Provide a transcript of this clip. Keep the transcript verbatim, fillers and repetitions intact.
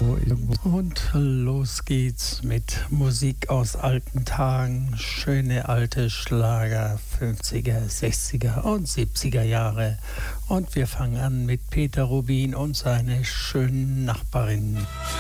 Und los geht's mit Musik aus alten Tagen, schöne alte Schlager, fünfziger, sechziger und siebziger Jahre. Und wir fangen an mit Peter Rubin und seine schönen Nachbarinnen.